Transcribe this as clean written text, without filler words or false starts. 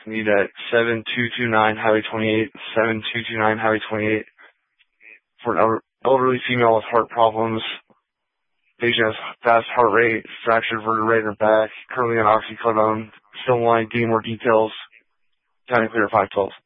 Need at 7229 Highway 28, 7229 Highway 28 for an elderly female with heart problems. Patient has fast heart rate, fractured vertebrae in her back, currently on oxycodone. Still in line, getting more details. Time to clear 512.